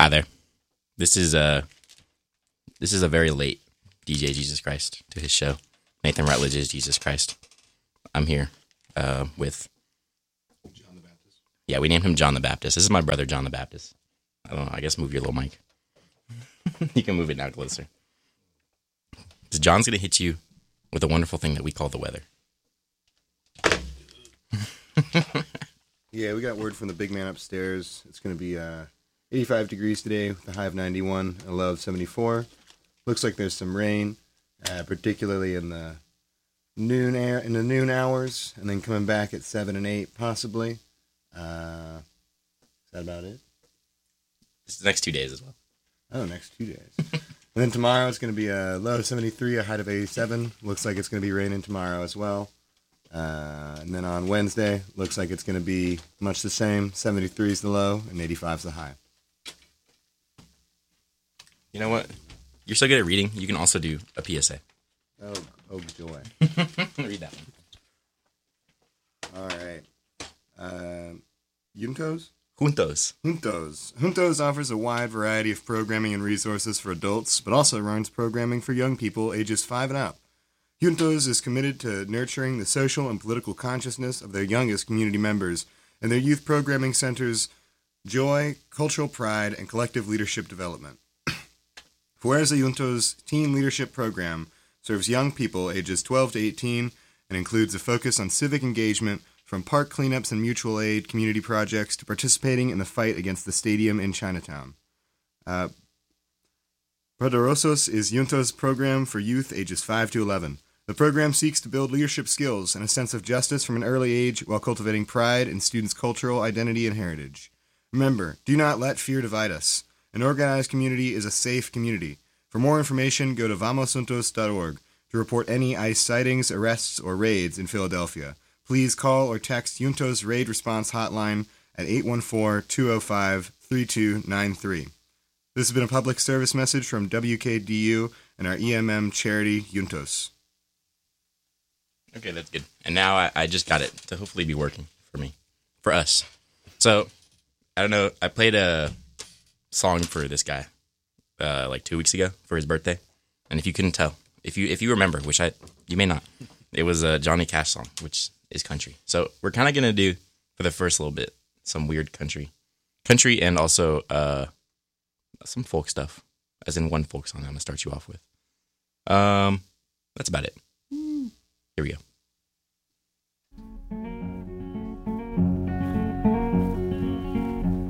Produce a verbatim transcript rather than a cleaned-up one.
Hi there. This is a this is a very late D J Jesus Christ to his show. Nathan Rutledge's Jesus Christ. I'm here uh, with John the Baptist. Yeah, we named him John the Baptist. This is my brother John the Baptist. I don't know. I guess move your little mic. You can move it now closer. So John's gonna hit you with a wonderful thing that we call the weather. Yeah, we got word from the big man upstairs. It's going to be uh, eighty-five degrees today with a high of ninety-one, a low of seventy-four. Looks like there's some rain, uh, particularly in the noon air in the noon hours, and then coming back at seven and eight possibly. Uh, is that about it? It's the next two days as well. Oh, next two days. And then tomorrow it's going to be a low of seventy-three, a high of eighty-seven. Looks like it's going to be raining tomorrow as well. Uh, and then on Wednesday, looks like it's going to be much the same. seventy-three is the low, and eighty-five is the high. You know what? You're so good at reading. You can also do a P S A. Oh, oh joy. Read that one. All right. Uh, Juntos? Juntos. Juntos. Juntos offers a wide variety of programming and resources for adults, but also runs programming for young people ages five and up. Juntos is committed to nurturing the social and political consciousness of their youngest community members, and their youth programming centers joy, cultural pride, and collective leadership development. Fuerza Juntos Teen Leadership Program serves young people ages twelve to eighteen and includes a focus on civic engagement, from park cleanups and mutual aid community projects to participating in the fight against the stadium in Chinatown. Uh, Poderosos is Juntos' program for youth ages five to eleven. The program seeks to build leadership skills and a sense of justice from an early age while cultivating pride in students' cultural identity and heritage. Remember, do not let fear divide us. An organized community is a safe community. For more information, go to vamos juntos dot org to report any ICE sightings, arrests, or raids in Philadelphia. Please call or text Juntos Raid Response Hotline at eight one four, two oh five, three two nine three. This has been a public service message from W K D U and our E M M charity, Juntos. Okay, that's good. And now I, I just got it to hopefully be working for me, for us. So, I don't know, I played a song for this guy uh, like two weeks ago for his birthday. And if you couldn't tell, if you if you remember, which I you may not, it was a Johnny Cash song, which is country. So, we're kind of going to do, for the first little bit, some weird country. Country and also uh, some folk stuff, as in one folk song I'm going to start you off with. Um, That's about it. Here we go.